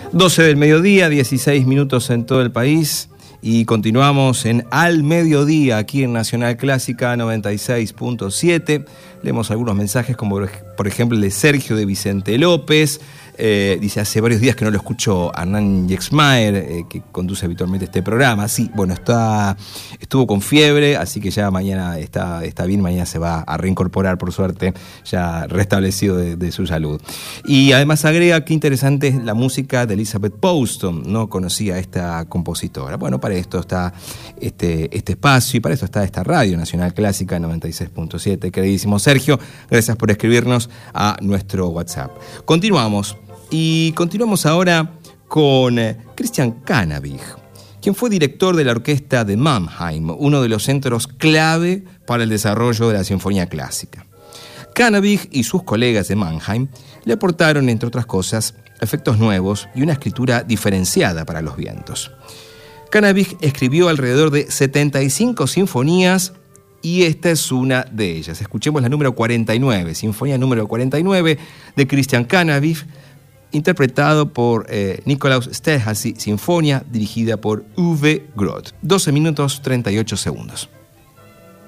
12 del mediodía, 16 minutos en todo el país. Y continuamos en Al Mediodía, aquí en Nacional Clásica 96.7. Leemos algunos mensajes, como por ejemplo el de Sergio de Vicente López. Dice, hace varios días que no lo escucho a Hernán Yexmaer, que conduce habitualmente este programa. Sí, bueno, estuvo con fiebre, así que ya mañana está bien, mañana se va a reincorporar, por suerte, ya restablecido de su salud. Y además agrega, qué interesante es la música de Elizabeth Poston, no conocía a esta compositora. Bueno, para esto está este espacio y para esto está esta radio Nacional Clásica 96.7. Queridísimo Sergio, gracias por escribirnos a nuestro WhatsApp. Continuamos ahora con Christian Canabig, quien fue director de la orquesta de Mannheim, uno de los centros clave para el desarrollo de la sinfonía clásica. Canabig y sus colegas de Mannheim le aportaron, entre otras cosas, efectos nuevos y una escritura diferenciada para los vientos. Canabig escribió alrededor de 75 sinfonías y esta es una de ellas. Escuchemos la número 49, Sinfonía número 49 de Christian Canabig, interpretado por Nikolaus Esterházy, Sinfonia dirigida por Uwe Groth. 12 minutos 38 segundos.